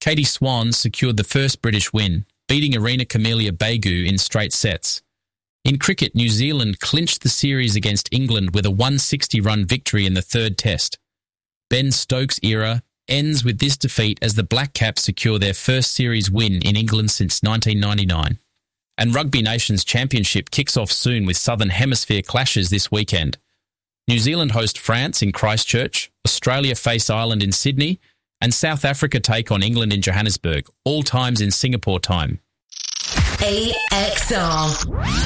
Katie Swans secured the first British win, beating Arena Camelia Begu in straight sets. In cricket, New Zealand clinched the series against England with a 160-run victory in the third test. Ben Stokes' era ends with this defeat as the Black Caps secure their first series win in England since 1999. And Rugby Nations Championship kicks off soon with Southern Hemisphere clashes this weekend. New Zealand host France in Christchurch, Australia face Ireland in Sydney, and South Africa take on England in Johannesburg, all times in Singapore time. AXR.